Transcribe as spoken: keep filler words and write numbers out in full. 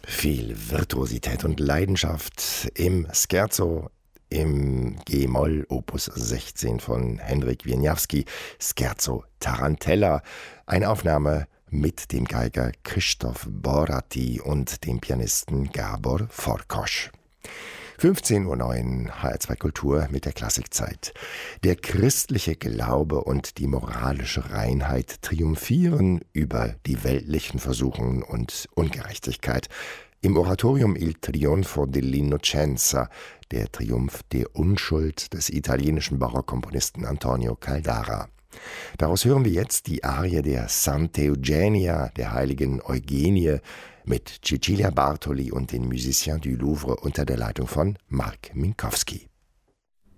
Viel Virtuosität und Leidenschaft im Scherzo im G-Moll Opus sechzehn von Henryk Wieniawski, Scherzo Tarantella, eine Aufnahme mit dem Geiger Krzysztof Boratti und dem Pianisten Gabor Forkos. fünfzehn Uhr neun, H R zwei Kultur mit der Klassikzeit. Der christliche Glaube und die moralische Reinheit triumphieren über die weltlichen Versuchungen und Ungerechtigkeit. Im Oratorium Il Trionfo dell'Innocenza, der Triumph der Unschuld des italienischen Barockkomponisten Antonio Caldara. Daraus hören wir jetzt die Arie der Santa Eugenia, der heiligen Eugenie, mit Cecilia Bartoli und den Musiciens du Louvre unter der Leitung von Marc Minkowski.